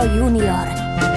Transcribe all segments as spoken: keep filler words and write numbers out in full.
junior.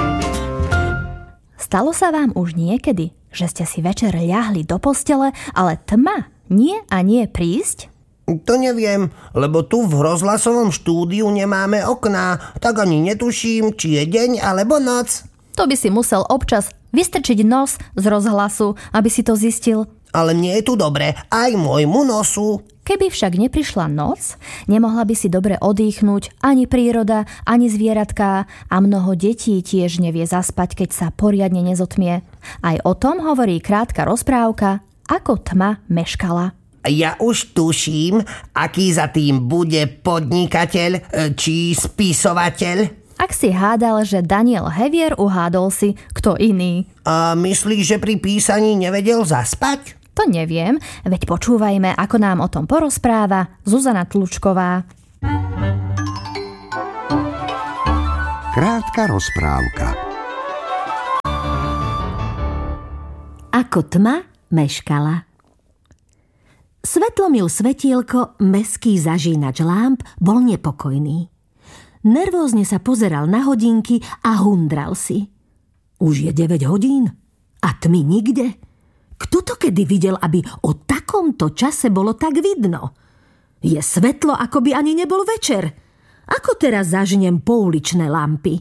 Stalo sa vám už niekedy, že ste si večer ľahli do postele, ale tma nie a nie prísť? To neviem, lebo tu v rozhlasovom štúdiu nemáme okná, tak ani netuším, či je deň alebo noc. To by si musel občas vystrčiť nos z rozhlasu, aby si to zistil. Ale mne je tu dobre, aj môjmu nosu. Keby však neprišla noc, nemohla by si dobre odýchnuť ani príroda, ani zvieratká a mnoho detí tiež nevie zaspať, keď sa poriadne nezotmie. Aj o tom hovorí krátka rozprávka Ako tma meškala. Ja už tuším, aký za tým bude podnikateľ či spisovateľ. Ak si hádal, že Daniel Hevier, uhádol si, kto iný. A myslíš, že pri písaní nevedel zaspať? To neviem, veď počúvajme, ako nám o tom porozpráva Zuzana Tlučková. Krátka rozprávka. Ako tma meškala. Svetlomil svetielko, mestský zažínač lámp, bol nepokojný. Nervózne sa pozeral na hodinky a hundral si. Už je deväť hodín a tmy nikde. Kto to kedy videl, aby o takomto čase bolo tak vidno? Je svetlo, ako by ani nebol večer. Ako teraz zažnem pouličné lampy?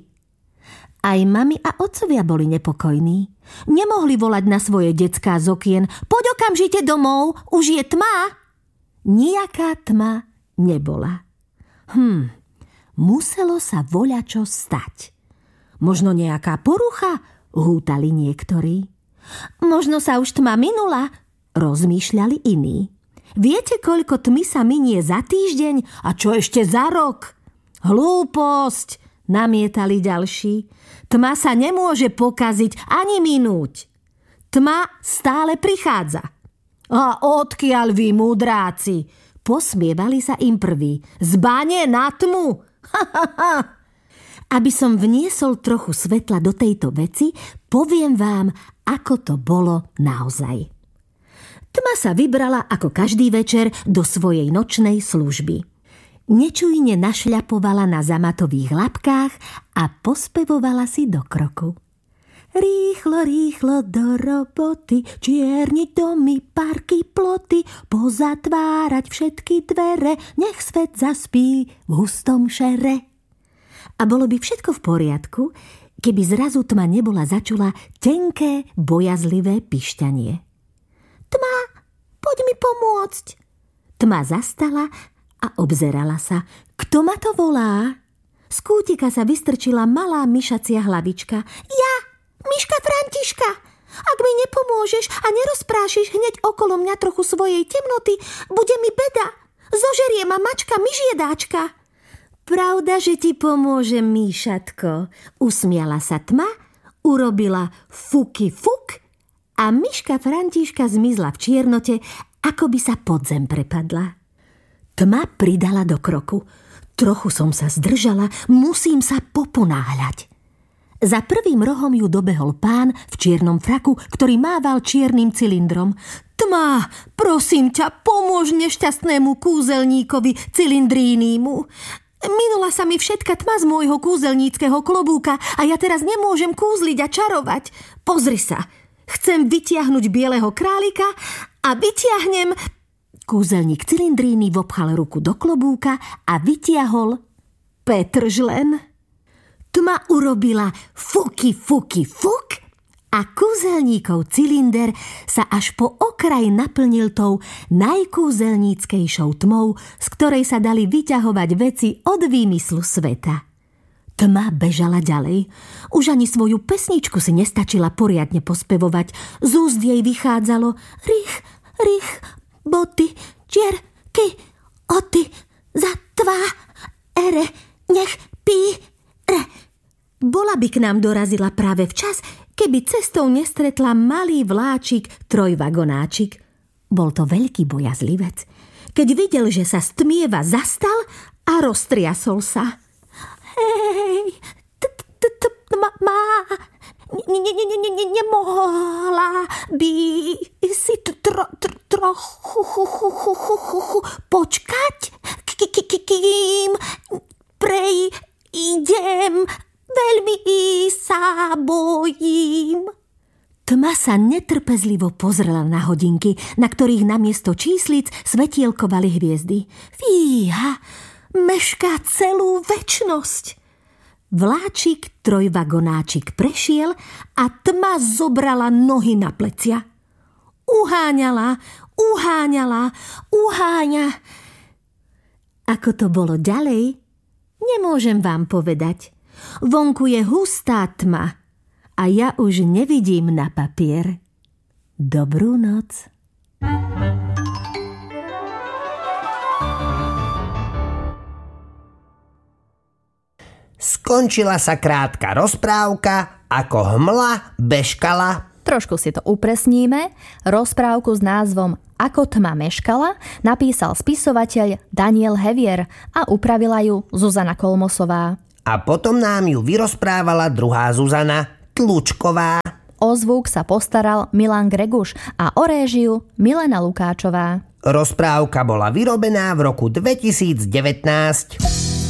Aj mami a otcovia boli nepokojní. Nemohli volať na svoje decká z okien: Poď okamžite domov, už je tma. Nijaká tma nebola. Hm, muselo sa voľačo stať. Možno nejaká porucha, hútali niektorí. Možno sa už tma minula, rozmýšľali iní. Viete, koľko tmy sa minie za týždeň a čo ešte za rok? Hlúposť, namietali ďalší. Tma sa nemôže pokaziť ani minúť. Tma stále prichádza. A odkiaľ vy, múdráci? Posmievali sa im prví. Zbanie na tmu. Ha, ha, ha. Aby som vniesol trochu svetla do tejto veci, poviem vám, ako to bolo naozaj. Tma sa vybrala ako každý večer do svojej nočnej služby. Nečujne našľapovala na zamatových labkách a pospevovala si do kroku. Rýchlo, rýchlo do roboty, čierniť domy, parky, ploty, pozatvárať všetky dvere, nech svet zaspí v hustom šere. A bolo by všetko v poriadku, keby zrazu tma nebola začula tenké, bojazlivé pišťanie. Tma, poď mi pomôcť. Tma zastala a obzerala sa. Kto ma to volá? Z kútika sa vystrčila malá myšacia hlavička. Ja, myška Františka. Ak mi nepomôžeš a nerozprášiš hneď okolo mňa trochu svojej temnoty, bude mi beda. Zožerie ma mačka myžiedáčka. Pravda, že ti pomôžem, myšatko. Usmiala sa tma, urobila fuky fuk a myška Františka zmizla v čiernote, ako by sa pod zem prepadla. Tma pridala do kroku. Trochu som sa zdržala, musím sa poponáhľať. Za prvým rohom ju dobehol pán v čiernom fraku, ktorý mával čiernym cylindrom. Tma, prosím ťa, pomôž nešťastnému kúzelníkovi cylindrínímu. Minula sa mi všetka tma z môjho kúzelníckeho klobúka a ja teraz nemôžem kúzliť a čarovať. Pozri sa, chcem vytiahnuť bieleho králika a vytiahnem... Kúzelník cylindríny vopchal ruku do klobúka a vytiahol petržlen. Tma urobila fuky, fuky, fuk a kúzelníkov cylinder sa až po okraj naplnil tou najkúzelníckejšou tmou, z ktorej sa dali vyťahovať veci od výmyslu sveta. Tma bežala ďalej. Už ani svoju pesničku si nestačila poriadne pospevovať. Z úst jej vychádzalo rých, rých, boty, čierky, oty, za tvá, ere, nech pí, re. Bola by k nám dorazila práve včas, keby cestou nestretla malý vláčik, trojvagonáčik. Bol to veľký bojazlivec. Keď videl, že sa stmieva, zastal a roztriasol sa. Hej, má, nemohla by si trochu počkať, kým prejdem Veľmi sa bojím. Tma sa netrpezlivo pozrela na hodinky, na ktorých namiesto číslic svetielkovali hviezdy. Fíha, mešká celú večnosť. Vláčik trojvagonáčik prešiel a tma zobrala nohy na plecia. Uháňala, uháňala, uháňa. Ako to bolo ďalej, nemôžem vám povedať. Vonku je hustá tma a ja už nevidím na papier. Dobrú noc. Skončila sa krátka rozprávka, ako hmla bežkala. Trošku si to upresníme. Rozprávku s názvom Ako tma meškala napísal spisovateľ Daniel Hevier a upravila ju Zuzana Kolmosová. A potom nám ju vyrozprávala druhá Zuzana, Tlučková. O zvuk sa postaral Milan Greguš a o réžiu Milena Lukáčová. Rozprávka bola vyrobená v roku dvetisícdevätnásť.